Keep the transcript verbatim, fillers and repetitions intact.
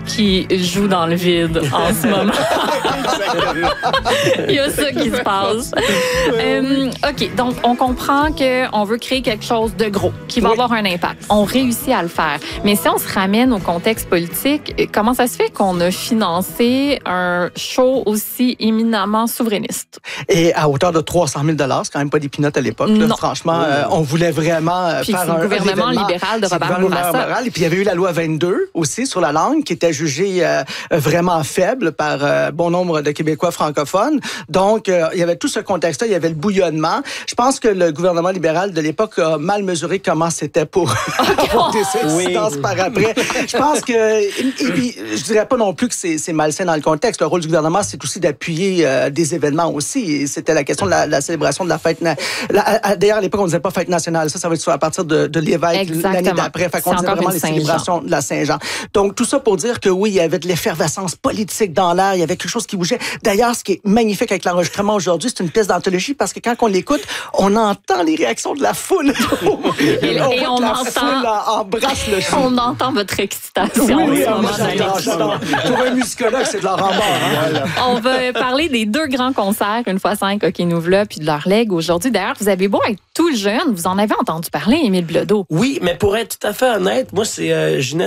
qui joue dans le vide en ce moment. Il y a ça qui se passe. Euh, OK, donc on comprend qu'on veut créer quelque chose de gros, qui va oui. avoir un impact. On réussit à le faire. Mais si on se ramène au contexte politique, comment ça se fait qu'on a financé un show aussi éminemment souverainiste? Et à hauteur de trois cent mille dollars, c'est quand même pas des pinottes à l'époque. Là. Franchement, euh, on voulait vraiment puis faire un, le gouvernement un libéral de Robert Bourassa. Et puis il y avait eu la loi vingt-deux aussi sur la langue qui était jugée euh, vraiment faible par euh, bon nombre de Québécois francophones. Donc, euh, il y avait tout ce contexte-là, il y avait le bouillonnement. Je pense que le gouvernement libéral de l'époque a mal mesuré comment c'était pour apporter cette incidence oui. par après. Je pense que, et, et puis, je dirais pas non plus que c'est, c'est malsain dans le contexte. Le rôle du gouvernement, c'est aussi d'appuyer euh, des événements aussi. Et c'était la question de la, la célébration de la fête. Na- la, d'ailleurs, à l'époque, on disait pas fête nationale. Ça, ça va être à partir de, de l'évêque l'année d'après. Fait qu'on disait vraiment les célébrations de la Saint-Jean. Donc, tout ça pour dire que oui, il y avait de l'effervescence politique dans l'air. Il y avait quelque chose qui bougeait. D'ailleurs, ce qui est magnifique avec l'enregistrement aujourd'hui, c'est une pièce d'anthologie parce que quand on l'écoute, on entend les réactions de la foule. et, et on, et on la entend, foule embrasse le chou. On entend votre excitation. Oui, oui, en ce j'adore, j'adore. Pour un musicologue, c'est de leur rembord. Hein? On va parler des deux grands concerts, une fois cinq, OK, nous v'là, puis de leur legs aujourd'hui. D'ailleurs, vous avez beau être tout jeune, vous en avez entendu parler, Émile Bilodeau. Oui, mais pour être tout à fait honnête, moi, c'est euh, Ginette